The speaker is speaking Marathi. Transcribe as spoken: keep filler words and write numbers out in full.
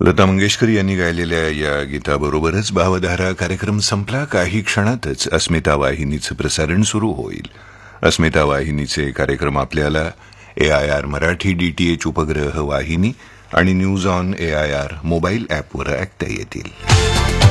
लता मंगेशकर यांनी गायलेल्या या गीताबरोबरच भावधारा कार्यक्रम संपला. काही क्षणातच अस्मिता वाहिनीचं प्रसारण सुरू होईल. अस्मिता वाहिनीचे कार्यक्रम आपल्याला एआयआर मराठी डीटीएच उपग्रह वाहिनी आणि न्यूज ऑन एआयआर मोबाईल ॲपवर ऐकता येतील.